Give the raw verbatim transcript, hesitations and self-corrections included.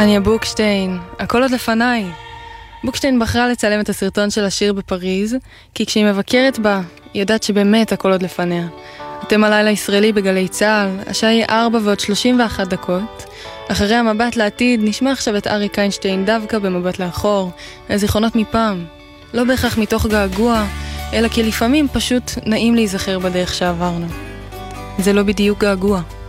אני בוקשטיין, הכל עוד לפניי. בוקשטיין בחרה לצלם את הסרטון של השיר בפריז, כי כשהיא מבקרת בה, היא יודעת שבאמת הכל עוד לפניה. אתם הלילה ישראלי בגלי צהל, השעה היא ארבע ועוד שלושים ואחת דקות. אחרי המבט לעתיד, נשמע עכשיו את אריק איינשטיין דווקא במבט לאחור, הזיכרונות מפעם. לא בהכרח מתוך געגוע, אלא כי לפעמים פשוט נעים להיזכר בדרך שעברנו. זה לא בדיוק געגוע.